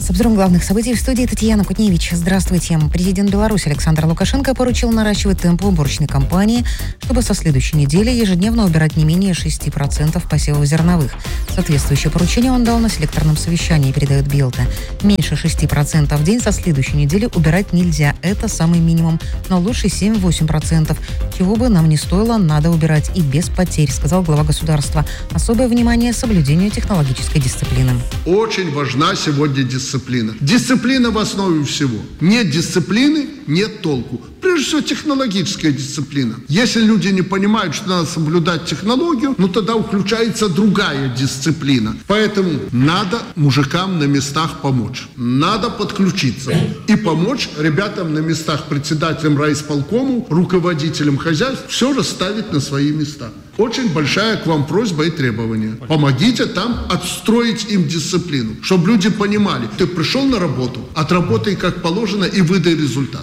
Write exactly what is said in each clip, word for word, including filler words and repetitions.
С обзором главных событий в студии Татьяна Кутневич. Здравствуйте. Президент Беларуси Александр Лукашенко поручил наращивать темпы уборочной кампании, чтобы со следующей недели ежедневно убирать не менее шести процентов посевов зерновых. Соответствующее поручение он дал на селекторном совещании, передает Белта. Меньше шести процентов в день со следующей недели убирать нельзя. Это самый минимум. Но лучше семь-восемь процентов. Чего бы нам ни стоило, надо убирать и без потерь, сказал глава государства. Особое внимание соблюдению технологической дисциплины. Очень важна сегодня дисциплина. Дисциплина в основе всего. Нет дисциплины, нет толку. Прежде всего, технологическая дисциплина. Если люди не понимают, что надо соблюдать технологию, ну тогда включается другая дисциплина. Поэтому надо мужикам на местах помочь. Надо подключиться и помочь ребятам на местах, председателям райисполкому, руководителям хозяйств, все расставить на свои места. Очень большая к вам просьба и требование. Помогите там отстроить им дисциплину, чтобы люди понимали, ты пришел на работу, отработай как положено и выдай результат.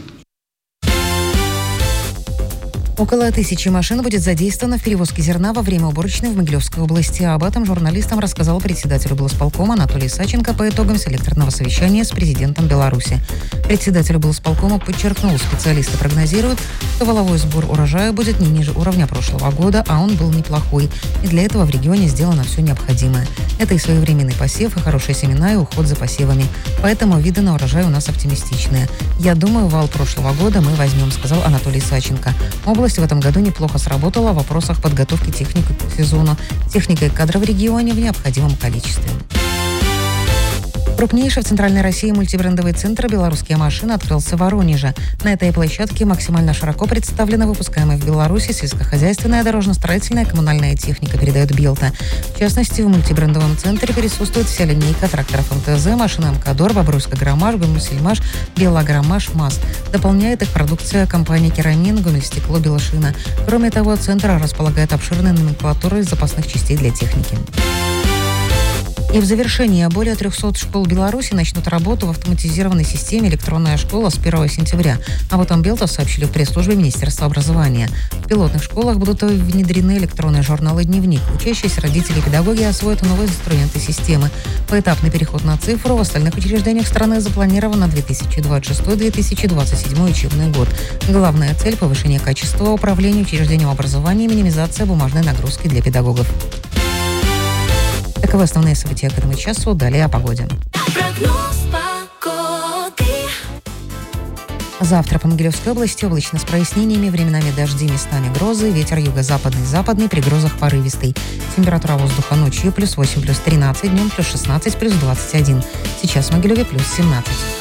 Около тысячи машин будет задействовано в перевозке зерна во время уборочной в Могилевской области. Об этом журналистам рассказал председатель облсполкома Анатолий Саченко по итогам селекторного совещания с президентом Беларуси. Председатель облсполкома подчеркнул, специалисты прогнозируют, что валовой сбор урожая будет не ниже уровня прошлого года, а он был неплохой. И для этого в регионе сделано все необходимое. Это и своевременный посев, и хорошие семена, и уход за посевами. Поэтому виды на урожай у нас оптимистичные. Я думаю, вал прошлого года мы возьмем, сказал Анатолий Саченко. Область в этом году неплохо сработала в вопросах подготовки техники к сезону. Техника и кадры в регионе в необходимом количестве. Крупнейший в Центральной России мультибрендовый центр «Белорусские машины» открылся в Воронеже. На этой площадке максимально широко представлена выпускаемая в Беларуси сельскохозяйственная, дорожно-строительная, коммунальная техника, передает Белта. В частности, в мультибрендовом центре присутствует вся линейка тракторов эм тэ зэ, машины «Мкадор», «Бобруйско-Громаш», «Гомельсельмаш», «Белогромаш», «МАЗ». Дополняет их продукция компании «Керамин», «Гомельстекло», «Белошина». Кроме того, центр располагает обширной номенклатурой запасных частей для техники. И в завершении более трехсот школ Беларуси начнут работу в автоматизированной системе «Электронная школа» с первого сентября. Об этом Белта сообщили в пресс-службе Министерства образования. В пилотных школах будут внедрены электронные журналы «Дневник». Учащиеся родители и педагоги освоят новые инструменты системы. Поэтапный переход на цифру в остальных учреждениях страны запланирован на две тысячи двадцать шестой — две тысячи двадцать седьмой учебный год. Главная цель – повышение качества управления учреждением образования и минимизация бумажной нагрузки для педагогов. Таковы основные события к этому часу. Далее о погоде. Завтра по Могилевской области облачно с прояснениями, временами дожди, местами грозы, ветер юго-западный, западный, при грозах порывистый. Температура воздуха ночью плюс восемь, плюс тринадцать, днем плюс шестнадцать, плюс двадцать один. Сейчас в Могилеве плюс семнадцать.